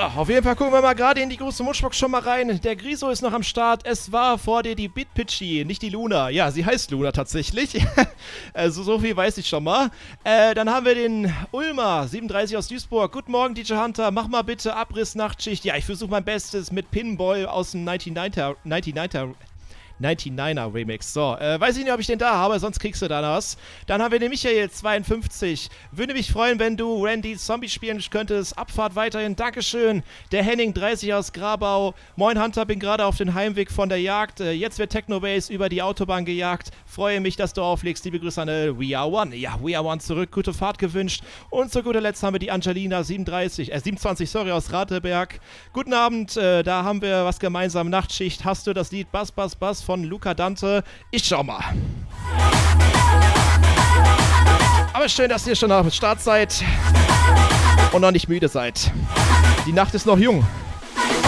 auf jeden Fall gucken wir mal gerade in die große Muschbox schon mal rein. Der Griso ist noch am Start. Es war vor dir die Bitpitchy, nicht die Luna. Ja, sie heißt Luna tatsächlich. Also so viel weiß ich schon mal. Dann haben wir den Ulmer, 37 aus Duisburg. Guten Morgen, DJ Hunter. Mach mal bitte Abriss-Nachtschicht. Ja, ich versuche mein Bestes mit Pinball aus dem 99er Remix. So, weiß ich nicht, ob ich den da habe, sonst kriegst du da was. Dann haben wir den Michael, 52. Würde mich freuen, wenn du Randy Zombie spielen könntest. Abfahrt weiterhin, Dankeschön. Der Henning, 30 aus Grabau. Moin Hunter, bin gerade auf dem Heimweg von der Jagd. Jetzt wird Technobase über die Autobahn gejagt. Freue mich, dass du auflegst. Liebe Grüße an We Are One. Ja, We Are One zurück. Gute Fahrt gewünscht. Und zu guter Letzt haben wir die Angelina, 27 aus Rateberg. Guten Abend, da haben wir was gemeinsam. Nachtschicht. Hast du das Lied Bass, Bass, Bass von Luca Dante? Ich schau mal. Aber schön, dass ihr schon am Start seid und noch nicht müde seid. Die Nacht ist noch jung.